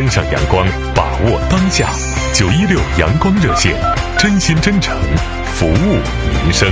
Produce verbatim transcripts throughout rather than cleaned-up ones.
迎向阳光，把握当下。九一六阳光热线，真心真诚，服务民生。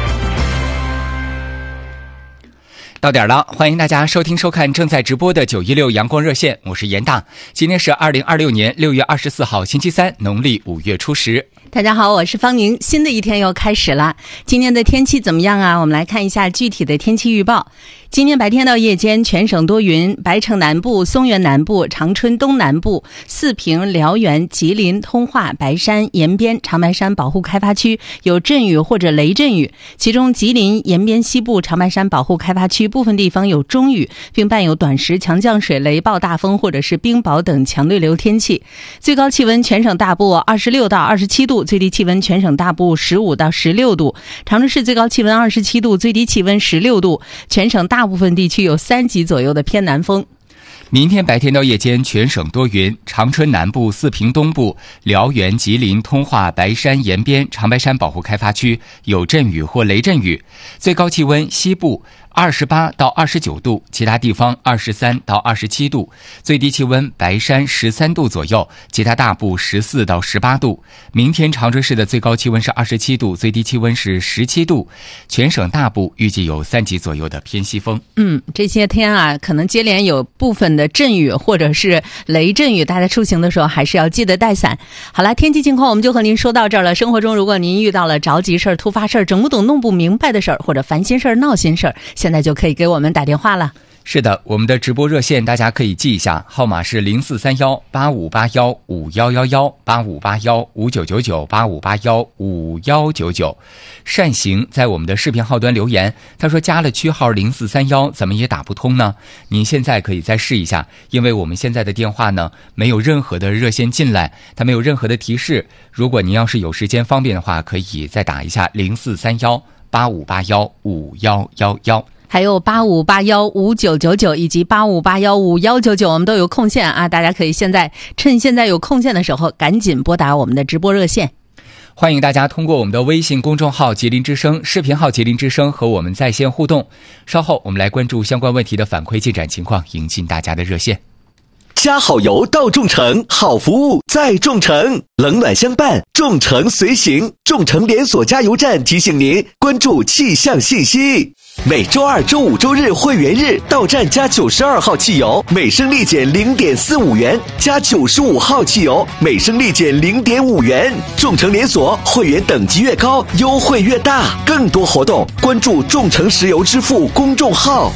到点了，欢迎大家收听收看正在直播的九一六阳光热线，我是严大。今天是二零二六年六月二十四号星期三，农历五月初十。 大家好，我是方宁，新的一天又开始了。今天的天气怎么样啊？我们来看一下具体的天气预报。今天白天到夜间全省多云，白城南部、松原南部、长春东南部、四平、辽源、吉林、通化、白山、延边、长白山保护开发区有阵雨或者雷阵雨，其中吉林、延边西部、长白山保护开发区部分地方有中雨，并伴有短时强降水、雷暴大风或者是冰雹等强对流天气。最高气温全省大部二十六到二十七度，最低气温全省大部十五到十六度。长春市最高气温二十七度，最低气温十六度，全省大部分地区有三级左右的偏南风。 明天白天到夜间全省多云，长春南部、四平东部、辽源、吉林、通化、白山、延边、长白山保护开发区有阵雨或雷阵雨，最高气温西部二十八到二十九度，其他地方二十三到二十七度，最低气温白山十三度左右，其他大部十四到十八度。明天长春市的最高气温是二十七度，最低气温是十七度，全省大部预计有三级左右的偏西风。 嗯，这些天啊，可能接连有部分的阵雨或者是雷阵雨，大家出行的时候还是要记得带伞。好了，天气情况我们就和您说到这儿了。生活中如果您遇到了着急事儿、突发事儿、整不懂弄不明白的事儿，或者烦心事儿、闹心事儿，现在就可以给我们打电话了。 是的，我们的直播热线大家可以记一下，号码是零四三幺八五八幺五幺幺幺八五八幺五九九九八五八幺五幺九九。善行在我们的视频号端留言，他说加了区号零四三幺怎么也打不通呢？您现在可以再试一下，因为我们现在的电话呢没有任何的热线进来，它没有任何的提示。如果您要是有时间方便的话，可以再打一下零四三幺八五八幺五幺幺幺。 还有八五八幺五九九九以及八五八幺五幺九九，我们都有空线啊！大家可以现在趁现在有空线的时候，赶紧拨打我们的直播热线。 欢迎大家通过我们的微信公众号吉林之声、视频号吉林之声和我们在线互动。稍后我们来关注相关问题的反馈进展情况，迎进大家的热线。 加好油到众诚，好服务在众诚，冷暖相伴，众诚随行。众诚连锁加油站提醒您关注气象信息。每周二、周五、周日会员日到站加九十二号汽油，每升立减零点四五元；加九十五号汽油，每升立减零点五元。众诚连锁会员等级越高，优惠越大。更多活动关注众诚石油支付公众号。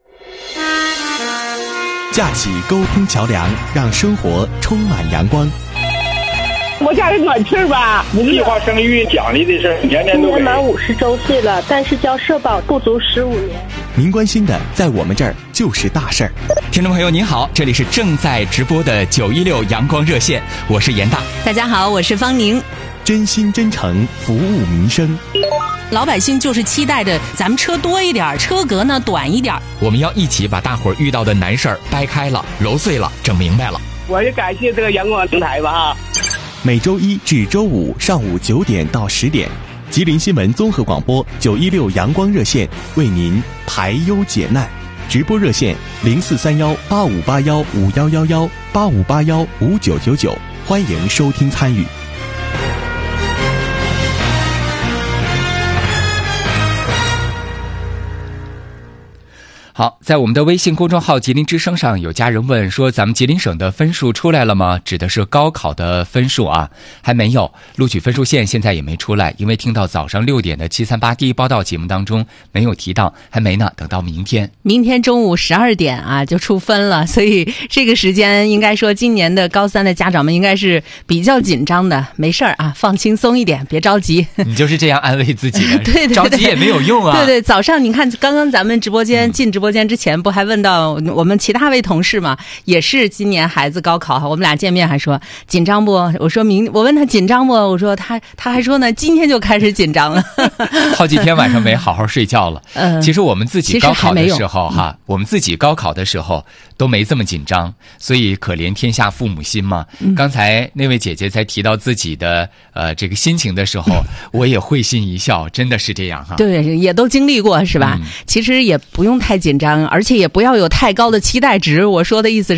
架起沟通桥梁，让生活充满阳光。 我家是暖气吧？ 计划生育奖励的事，年年都给。 今年满五十周岁了，但是交社保不足十五年。 您关心的，在我们这儿就是大事儿。 听众朋友您好，这里是正在直播的九一六阳光热线，我是严大。 大家好，我是方宁。 真心真诚，服务民生。 老百姓就是期待着咱们车多一点，车格呢短一点。 我们要一起把大伙儿遇到的难事儿掰开了、揉碎了、整明白了。 我也感谢这个阳光平台吧哈。 每周一至周五上午九点到十点，吉林新闻综合广播九一六阳光热线为您排忧解难。直播热线零四三幺八五八幺五幺幺幺八五八幺五九九九，欢迎收听参与。 好，在我们的微信公众号吉林之声上，有家人问说，咱们吉林省的分数出来了吗？指的是高考的分数啊，还没有，录取分数线现在也没出来，因为听到早上六点的七三八第一报道节目当中没有提到，还没呢，等到明天。 明天中午十二点啊就出分了，所以这个时间应该说今年的高三的家长们应该是比较紧张的，没事儿啊，放轻松一点，别着急。 你就是这样安慰自己的， 对对对， 着急也没有用啊。 对对，早上你看刚刚咱们直播间、嗯、进直播间之前不还问到我们其他位同事嘛，也是今年孩子高考，我们俩见面还说紧张不？我说明我问他紧张不？我说他他还说呢，今天就开始紧张了， 好几天晚上没好好睡觉了。嗯，其实我们自己高考的时候哈，我们自己高考的时候都没这么紧张，所以可怜天下父母心嘛。嗯、刚才那位姐姐在提到自己的呃这个心情的时候，我也会心一笑，真的是这样哈。 对，也都经历过是吧？嗯、其实也不用太紧张，而且也不要有太高的期待值。我说的意思是